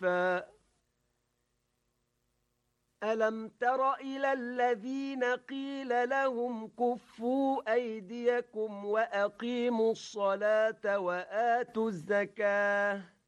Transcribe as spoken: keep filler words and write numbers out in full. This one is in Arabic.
ضعيفا ألم تر إلى الذين قيل لهم كفوا أيديكم وأقيموا الصلاة وآتوا الزكاة